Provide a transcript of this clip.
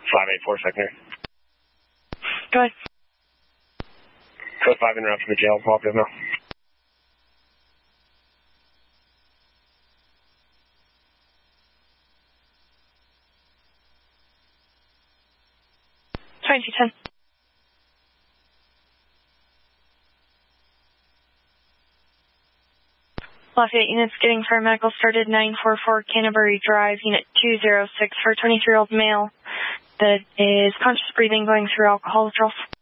584 secondary. Go ahead. Code 5 in route from the jail. Walk now. Lafayette units getting paramedical started 944 Canterbury Drive, unit 206 for a 23-year-old male that is conscious breathing going through alcohol withdrawals.